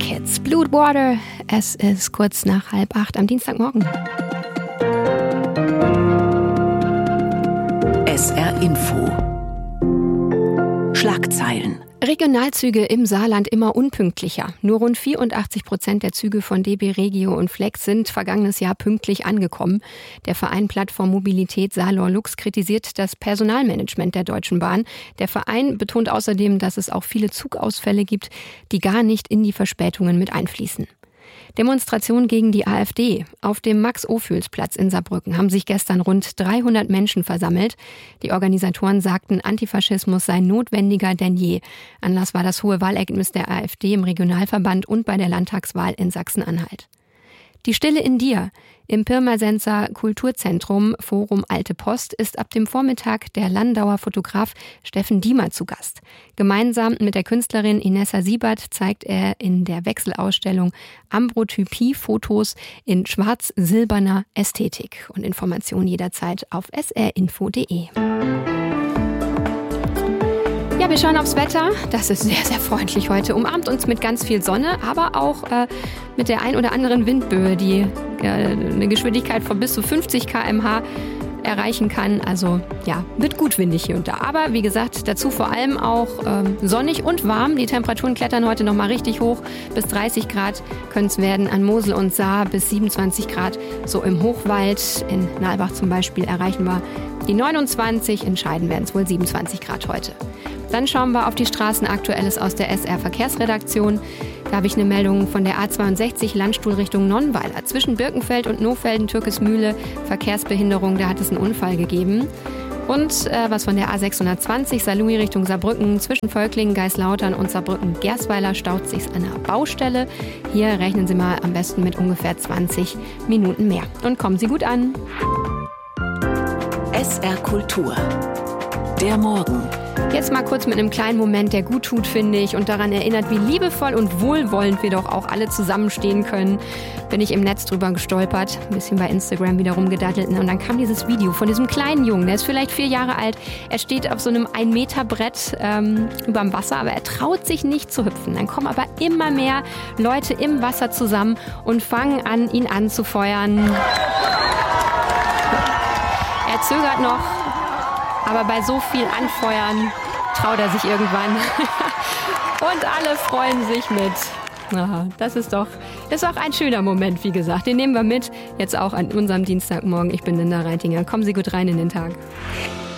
Kids. Bloodwater. Es ist kurz nach 7:30 am Dienstagmorgen. SR Info. Schlagzeilen. Regionalzüge im Saarland immer unpünktlicher. Nur rund 84% der Züge von DB Regio und Flex sind vergangenes Jahr pünktlich angekommen. Der Verein Plattform Mobilität Saarlor Lux kritisiert das Personalmanagement der Deutschen Bahn. Der Verein betont außerdem, dass es auch viele Zugausfälle gibt, die gar nicht in die Verspätungen mit einfließen. Demonstration gegen die AfD. Auf dem Max-Ophüls-Platz in Saarbrücken haben sich gestern rund 300 Menschen versammelt. Die Organisatoren sagten, Antifaschismus sei notwendiger denn je. Anlass war das hohe Wahlergebnis der AfD im Regionalverband und bei der Landtagswahl in Sachsen-Anhalt. Die Stille in dir. Im Pirmasenser Kulturzentrum Forum Alte Post ist ab dem Vormittag der Landauer Fotograf Steffen Diemer zu Gast. Gemeinsam mit der Künstlerin Inessa Siebert zeigt er in der Wechselausstellung Ambrotypie-Fotos in schwarz-silberner Ästhetik. Und Informationen jederzeit auf srinfo.de. Ja, wir schauen aufs Wetter. Das ist sehr, sehr freundlich heute. Umarmt uns mit ganz viel Sonne, aber auch mit der ein oder anderen Windböe, die eine Geschwindigkeit von bis zu 50 km/h erreichen kann. Also ja, wird gut windig hier und da. Aber wie gesagt, dazu vor allem auch sonnig und warm. Die Temperaturen klettern heute nochmal richtig hoch. Bis 30 Grad können es werden an Mosel und Saar, bis 27 Grad so im Hochwald. In Nalbach zum Beispiel erreichen wir die 29. Entscheiden werden es wohl 27 Grad heute. Dann schauen wir auf die Straßen. Aktuelles aus der SR-Verkehrsredaktion. Da habe ich eine Meldung von der A62 Landstuhl Richtung Nonnweiler. Zwischen Birkenfeld und Nohfelden, Türkesmühle, Verkehrsbehinderung, da hat es einen Unfall gegeben. Und was von der A620 Saarlouis Richtung Saarbrücken. Zwischen Völklingen, Geislautern und Saarbrücken-Gersweiler staut sich's an der Baustelle. Hier rechnen Sie mal am besten mit ungefähr 20 Minuten mehr. Und kommen Sie gut an. SR Kultur. Der Morgen. Jetzt mal kurz mit einem kleinen Moment, der gut tut, finde ich, und daran erinnert, wie liebevoll und wohlwollend wir doch auch alle zusammenstehen können. Bin ich im Netz drüber gestolpert, ein bisschen bei Instagram wieder rumgedattelt, und dann kam dieses Video von diesem kleinen Jungen, der ist vielleicht 4 Jahre alt. Er steht auf so einem 1-Meter-Brett überm Wasser, aber er traut sich nicht zu hüpfen. Dann kommen aber immer mehr Leute im Wasser zusammen und fangen an, ihn anzufeuern. Er zögert noch. Aber bei so viel Anfeuern traut er sich irgendwann. Und alle freuen sich mit. Aha, das ist auch ein schöner Moment, wie gesagt. Den nehmen wir mit, jetzt auch an unserem Dienstagmorgen. Ich bin Linda Reitinger. Kommen Sie gut rein in den Tag.